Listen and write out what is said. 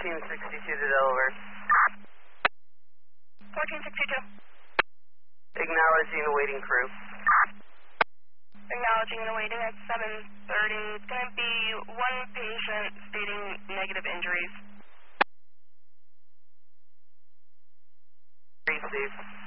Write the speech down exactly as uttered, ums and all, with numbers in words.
fourteen sixty-two to Delaware. fourteen sixty-two. Acknowledging the waiting crew. Acknowledging the waiting at seven thirty. It's going to be one patient stating negative injuries. Received.